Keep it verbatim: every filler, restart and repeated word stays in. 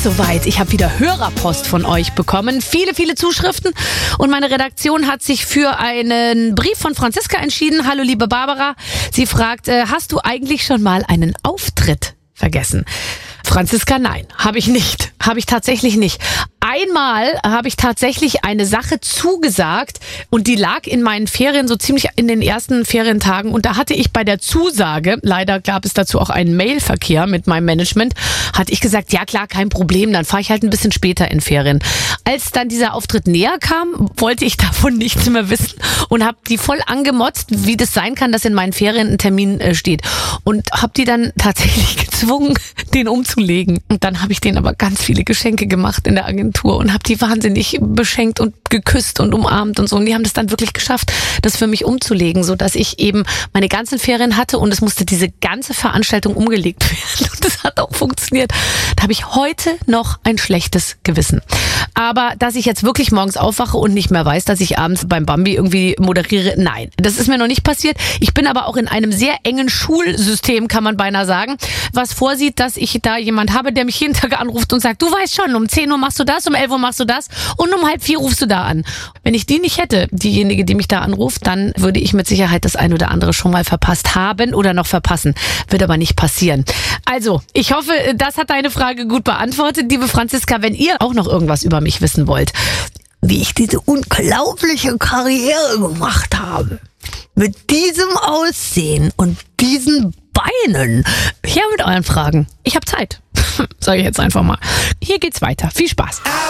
Soweit, ich habe wieder Hörerpost von euch bekommen. Viele, viele Zuschriften. Und meine Redaktion hat sich für einen Brief von Franziska entschieden. Hallo, liebe Barbara. Sie fragt, äh, hast du eigentlich schon mal einen Auftritt vergessen? Franziska, nein, habe ich nicht. Habe ich tatsächlich nicht. Einmal habe ich tatsächlich eine Sache zugesagt und die lag in meinen Ferien so ziemlich in den ersten Ferientagen und da hatte ich bei der Zusage, leider gab es dazu auch einen Mailverkehr mit meinem Management, hatte ich gesagt, ja klar, kein Problem, dann fahre ich halt ein bisschen später in Ferien. Als dann dieser Auftritt näher kam, wollte ich davon nichts mehr wissen und habe die voll angemotzt, wie das sein kann, dass in meinen Ferien ein Termin äh, steht und habe die dann tatsächlich gezwungen, den umzulegen. Und dann habe ich denen aber ganz viele Geschenke gemacht in der Agentur und habe die wahnsinnig beschenkt und geküsst und umarmt und so. Und die haben das dann wirklich geschafft, das für mich umzulegen, so dass ich eben meine ganzen Ferien hatte und es musste diese ganze Veranstaltung umgelegt werden. Und das hat auch funktioniert. Da habe ich heute noch ein schlechtes Gewissen. Aber dass ich jetzt wirklich morgens aufwache und nicht mehr weiß, dass ich abends beim Bambi irgendwie moderiere, nein, das ist mir noch nicht passiert. Ich bin aber auch in einem sehr engen Schulsystem, kann man beinahe sagen, was vorsieht, dass ich da jemand habe, der mich jeden Tag anruft und sagt, du weißt schon, um zehn Uhr machst du das, um elf Uhr machst du das und um halb vier rufst du da an. Wenn ich die nicht hätte, diejenige, die mich da anruft, dann würde ich mit Sicherheit das ein oder andere schon mal verpasst haben oder noch verpassen. Wird aber nicht passieren. Also, ich hoffe, das hat deine Frage gut beantwortet, liebe Franziska. Wenn ihr auch noch irgendwas über mich wissen wollt, wie ich diese unglaubliche Karriere gemacht habe, mit diesem Aussehen und diesen Beinen, her mit euren Fragen. Ich habe Zeit. Sage ich jetzt einfach mal. Hier geht's weiter. Viel Spaß.